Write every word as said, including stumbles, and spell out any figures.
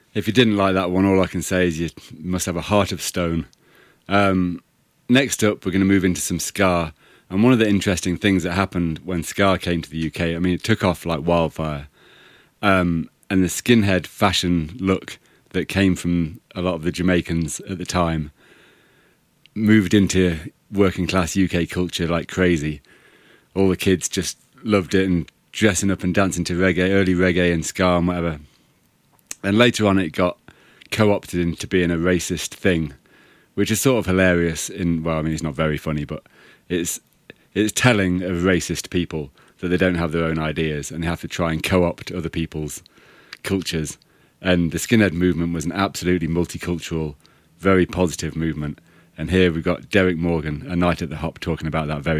If you didn't like that one, all I can say is you must have a heart of stone. Um, next up, we're going to move into some ska. And one of the interesting things that happened when ska came to the U K, I mean, it took off like wildfire. Um, and the skinhead fashion look that came from a lot of the Jamaicans at the time moved into working class U K culture like crazy. All the kids just loved it and dressing up and dancing to reggae, early reggae and ska and whatever. And later on it got co-opted into being a racist thing, which is sort of hilarious in, well, I mean, it's not very funny, but it's it's telling of racist people that they don't have their own ideas and they have to try and co-opt other people's cultures. And the skinhead movement was an absolutely multicultural, very positive movement. And here we've got Derek Morgan, a night at the Hop, talking about that very